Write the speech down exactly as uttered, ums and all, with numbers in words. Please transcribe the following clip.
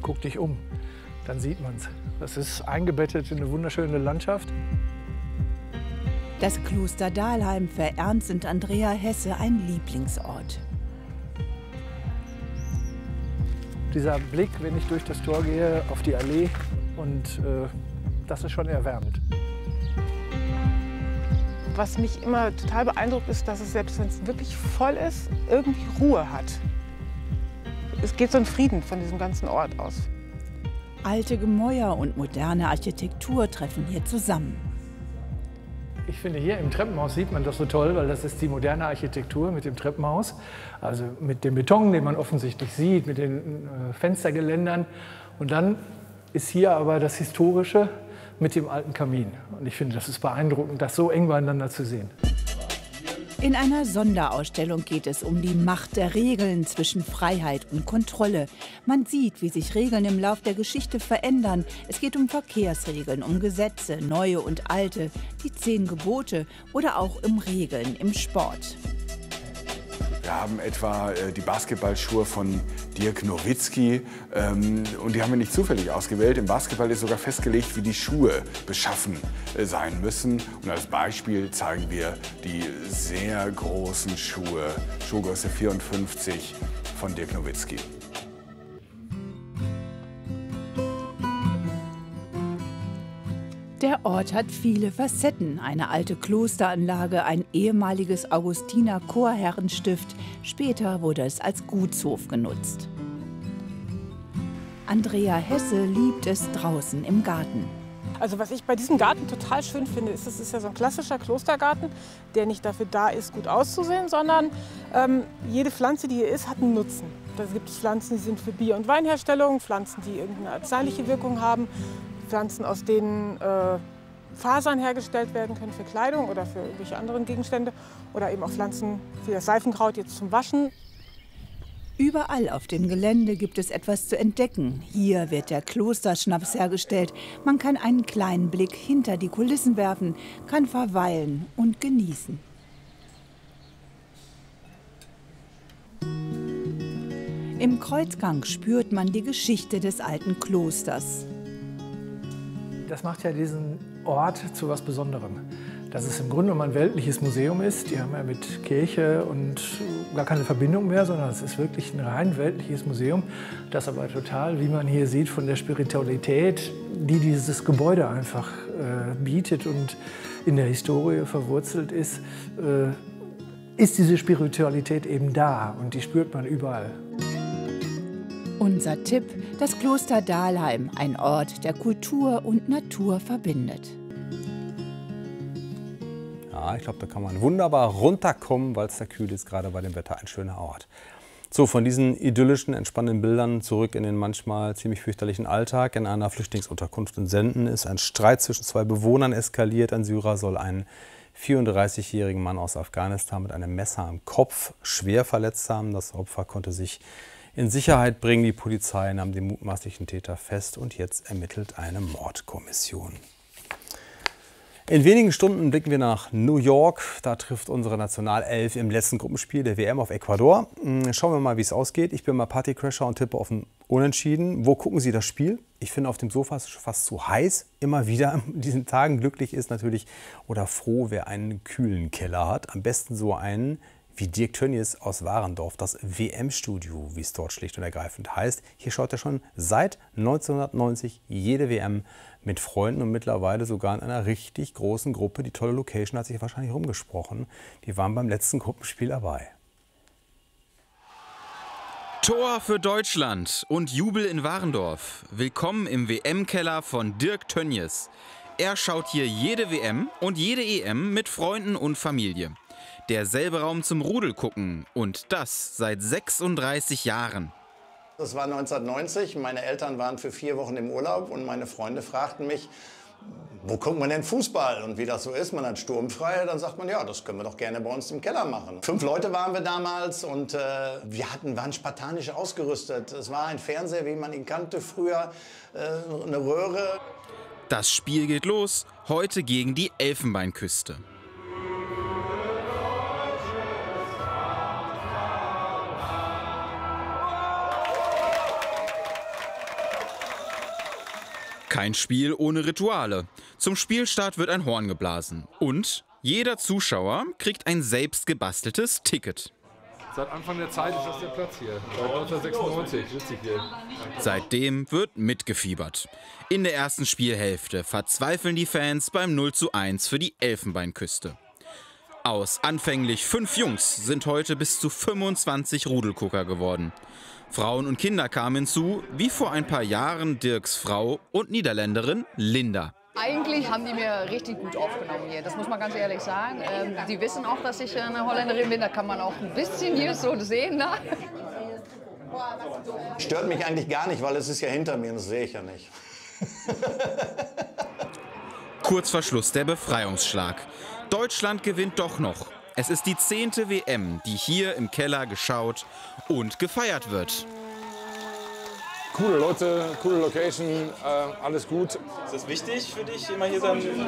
guck dich um, dann sieht man es. Das ist eingebettet in eine wunderschöne Landschaft. Das Kloster Dahlheim für Ernst und Andrea Hesse ein Lieblingsort. Dieser Blick, wenn ich durch das Tor gehe, auf die Allee, und äh, das ist schon erwärmend. Was mich immer total beeindruckt, ist, dass es, selbst wenn es wirklich voll ist, irgendwie Ruhe hat. Es geht so ein Frieden von diesem ganzen Ort aus. Alte Gemäuer und moderne Architektur treffen hier zusammen. Ich finde, hier im Treppenhaus sieht man das so toll, weil das ist die moderne Architektur mit dem Treppenhaus. Also mit dem Beton, den man offensichtlich sieht, mit den äh, Fenstergeländern. Und dann ist hier aber das Historische mit dem alten Kamin. Und ich finde, das ist beeindruckend, das so eng beieinander zu sehen. In einer Sonderausstellung geht es um die Macht der Regeln zwischen Freiheit und Kontrolle. Man sieht, wie sich Regeln im Lauf der Geschichte verändern. Es geht um Verkehrsregeln, um Gesetze, neue und alte, die zehn Gebote oder auch um Regeln im Sport. Wir haben etwa äh, die Basketballschuhe von Dirk Nowitzki, ähm, und die haben wir nicht zufällig ausgewählt. Im Basketball ist sogar festgelegt, wie die Schuhe beschaffen äh, sein müssen. Und als Beispiel zeigen wir die sehr großen Schuhe, Schuhgröße vierundfünfzig von Dirk Nowitzki. Der Ort hat viele Facetten. Eine alte Klosteranlage, ein ehemaliges Augustiner-Chorherrenstift. Später wurde es als Gutshof genutzt. Andrea Hesse liebt es draußen im Garten. Also was ich bei diesem Garten total schön finde, ist, es ist ja so ein klassischer Klostergarten, der nicht dafür da ist, gut auszusehen, sondern ähm, jede Pflanze, die hier ist, hat einen Nutzen. Da gibt es Pflanzen, die sind für Bier- und Weinherstellung, Pflanzen, die irgendeine arzneiliche Wirkung haben, Pflanzen, aus denen äh, Fasern hergestellt werden können für Kleidung oder für irgendwelche anderen Gegenstände, oder eben auch Pflanzen wie das Seifenkraut jetzt zum Waschen. Überall auf dem Gelände gibt es etwas zu entdecken. Hier wird der Klosterschnaps hergestellt. Man kann einen kleinen Blick hinter die Kulissen werfen, kann verweilen und genießen. Im Kreuzgang spürt man die Geschichte des alten Klosters. Das macht ja diesen Ort zu was Besonderem. Dass es im Grunde genommen ein weltliches Museum ist. Die haben ja mit Kirche und gar keine Verbindung mehr, sondern es ist wirklich ein rein weltliches Museum, das aber total, wie man hier sieht, von der Spiritualität, die dieses Gebäude einfach äh, bietet und in der Historie verwurzelt ist, äh, ist diese Spiritualität eben da, und die spürt man überall. Unser Tipp: das Kloster Dahlheim, ein Ort, der Kultur und Natur verbindet. Ja, ich glaube, da kann man wunderbar runterkommen, weil es da kühl ist, gerade bei dem Wetter ein schöner Ort. So, von diesen idyllischen, entspannenden Bildern zurück in den manchmal ziemlich fürchterlichen Alltag. In einer Flüchtlingsunterkunft in Senden ist ein Streit zwischen zwei Bewohnern eskaliert. Ein Syrer soll einen vierunddreißigjährigen Mann aus Afghanistan mit einem Messer am Kopf schwer verletzt haben. Das Opfer konnte sich in Sicherheit bringen. Die Polizei nahm den mutmaßlichen Täter fest und jetzt ermittelt eine Mordkommission. In wenigen Stunden blicken wir nach New York. Da trifft unsere Nationalelf im letzten Gruppenspiel der W M auf Ecuador. Schauen wir mal, wie es ausgeht. Ich bin mal Partycrasher und tippe auf ein Unentschieden. Wo gucken Sie das Spiel? Ich finde, auf dem Sofa ist es schon fast zu heiß. Immer wieder in diesen Tagen. Glücklich ist natürlich oder froh, wer einen kühlen Keller hat. Am besten so einen wie Dirk Tönnies aus Warendorf, das W M-Studio, wie es dort schlicht und ergreifend heißt. Hier schaut er schon seit neunzehnhundertneunzig jede W M mit Freunden und mittlerweile sogar in einer richtig großen Gruppe. Die tolle Location hat sich wahrscheinlich rumgesprochen. Die waren beim letzten Gruppenspiel dabei. Tor für Deutschland und Jubel in Warendorf. Willkommen im W M-Keller von Dirk Tönnies. Er schaut hier jede W M und jede E M mit Freunden und Familie. Derselbe Raum zum Rudel gucken, und das seit sechsunddreißig Jahren. Das war neunzehnhundertneunzig, meine Eltern waren für vier Wochen im Urlaub und meine Freunde fragten mich, wo guckt man denn Fußball? Und wie das so ist, man hat sturmfrei, dann sagt man, ja, das können wir doch gerne bei uns im Keller machen. Fünf Leute waren wir damals und äh, wir hatten, waren spartanisch ausgerüstet. Es war ein Fernseher, wie man ihn kannte früher, äh, eine Röhre. Das Spiel geht los, heute gegen die Elfenbeinküste. Kein Spiel ohne Rituale. Zum Spielstart wird ein Horn geblasen. Und jeder Zuschauer kriegt ein selbst gebasteltes Ticket. Seit Anfang der Zeit ist das der Platz hier. Seit neunzehnhundertsechsundneunzig sitze ich hier. Seitdem wird mitgefiebert. In der ersten Spielhälfte verzweifeln die Fans beim null zu eins für die Elfenbeinküste. Aus anfänglich fünf Jungs sind heute bis zu fünfundzwanzig Rudelgucker geworden. Frauen und Kinder kamen hinzu, wie vor ein paar Jahren Dirks Frau und Niederländerin Linda. Eigentlich haben die mir richtig gut aufgenommen hier, das muss man ganz ehrlich sagen. Ähm, die wissen auch, dass ich eine Holländerin bin, da kann man auch ein bisschen hier so sehen. Ne? Stört mich eigentlich gar nicht, weil es ist ja hinter mir und das sehe ich ja nicht. Kurz vor Schluss der Befreiungsschlag. Deutschland gewinnt doch noch. Es ist die zehnte W M, die hier im Keller geschaut und gefeiert wird. Coole Leute, coole Location, äh, alles gut. Ist das wichtig für dich, immer hier sein?